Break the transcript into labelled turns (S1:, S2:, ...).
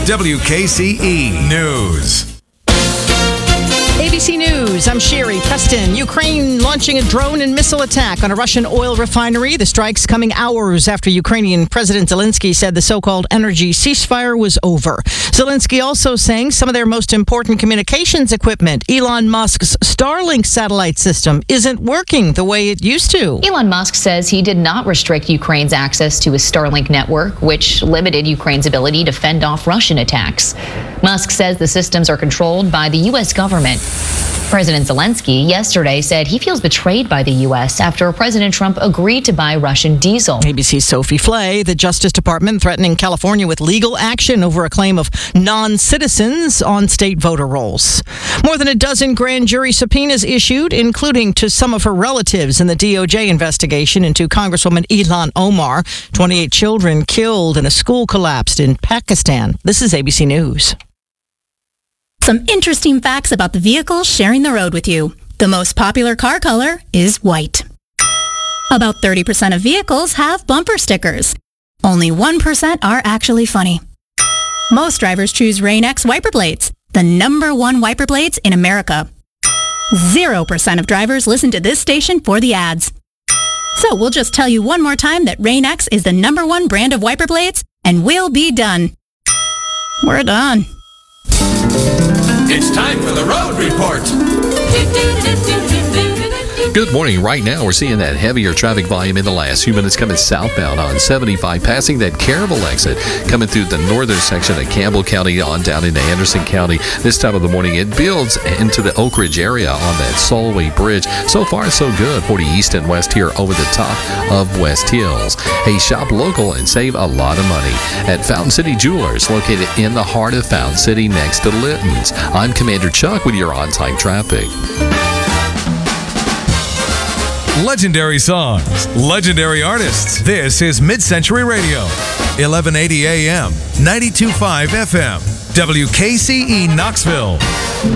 S1: WKCE News.
S2: ABC News, I'm Sherry Preston. Ukraine launching a drone and missile attack on a Russian oil refinery. The strikes coming hours after Ukrainian President Zelensky said the so-called energy ceasefire was over. Zelensky also saying some of their most important communications equipment, Elon Musk's Starlink satellite system, isn't working the way it used to.
S3: Elon Musk says he did not restrict Ukraine's access to his Starlink network, which limited Ukraine's ability to fend off Russian attacks. Musk says the systems are controlled by the U.S. government. President Zelensky yesterday said he feels betrayed by the U.S. after President Trump agreed to buy Russian diesel.
S2: ABC's Sophie Flay. The Justice Department threatening California with legal action over a claim of non-citizens on state voter rolls. More than a dozen grand jury subpoenas issued, including to some of her relatives in the DOJ investigation into Congresswoman Ilhan Omar. 28 children killed and a school collapsed in Pakistan. This is ABC News.
S4: Some interesting facts about the vehicles sharing the road with you. The most popular car color is white. About 30% of vehicles have bumper stickers. Only 1% are actually funny. Most drivers choose Rain-X wiper blades, the number one wiper blades in America. 0% of drivers listen to this station for the ads. So we'll just tell you one more time that Rain-X is the number one brand of wiper blades, and we'll be done. We're done.
S1: It's time for the Road Report.
S5: Good morning. Right now, we're seeing that heavier traffic volume in the last few minutes coming southbound on 75, passing that Caryville exit, coming through the northern section of Campbell County on down into Anderson County. This time of the morning, it builds into the Oak Ridge area on that Solway Bridge. So far, so good. 40 east and west here over the top of West Hills. Hey, shop local and save a lot of money at Fountain City Jewelers, located in the heart of Fountain City next to Litton's. I'm Commander Chuck with your on-time traffic.
S1: Legendary songs, legendary artists. This is Mid-Century Radio, 1180 AM, 92.5 FM, WKCE Knoxville.